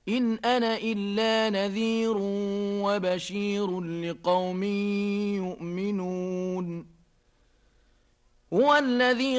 إن أنا إلا نذير وبشير لقوم يؤمنون هو الذي